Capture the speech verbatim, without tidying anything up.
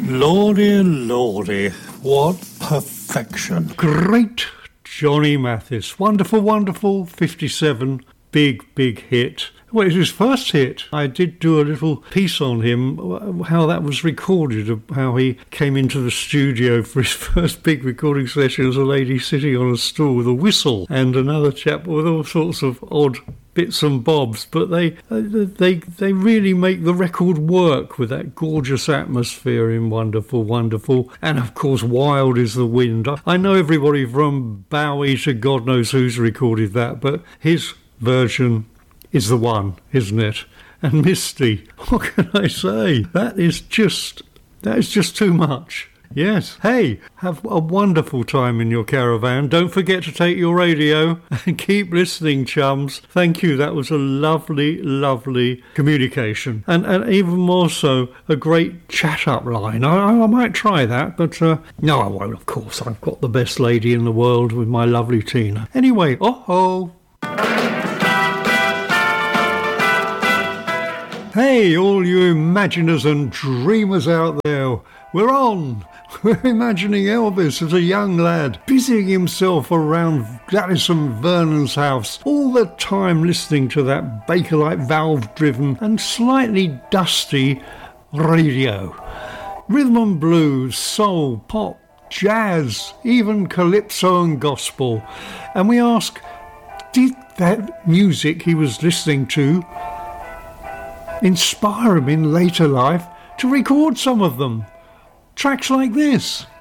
Lordy, lordy, what perfection. Great Johnny Mathis. Wonderful, wonderful, fifty-seven, big, big hit. Well, it was his first hit. I did do a little piece on him, how that was recorded, how he came into the studio for his first big recording session as a lady sitting on a stool with a whistle and another chap with all sorts of odd bits and bobs, but they they they really make the record work with that gorgeous atmosphere in Wonderful, Wonderful. And of course, Wild is the Wind. I know everybody from Bowie to God knows who's recorded that, but his version is the one, isn't it? And Misty, what can I say? That is just, that is just too much. Yes. Hey, have a wonderful time in your caravan. Don't forget to take your radio and keep listening, chums. Thank you. That was a lovely, lovely communication. And and even more so, a great chat-up line. I, I might try that, but uh, no, I won't, of course. I've got the best lady in the world with my lovely Tina. Anyway, oh-ho. Hey, all you imaginers and dreamers out there, we're on. We're imagining Elvis as a young lad, busying himself around Gladys and Vernon's house, all the time listening to that Bakelite valve-driven and slightly dusty radio. Rhythm and blues, soul, pop, jazz, even calypso and gospel. And we ask, did that music he was listening to inspire him in later life to record some of them? Tracks like this.